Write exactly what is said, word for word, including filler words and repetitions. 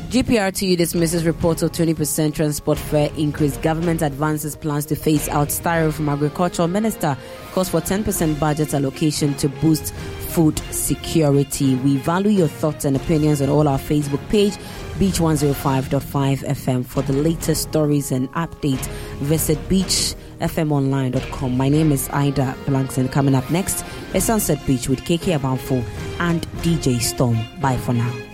G P R T U dismisses reports of twenty percent transport fare increase. Government advances plans to phase out styro from Agricultural Minister. Calls for ten percent budget allocation to boost food security. We value your thoughts and opinions on all our Facebook page, Beach one oh five point five F M. For the latest stories and updates, visit beach f m online dot com. My name is Ida Blankson. Coming up next is Sunset Beach with K K Abanfo and D J Storm. Bye for now.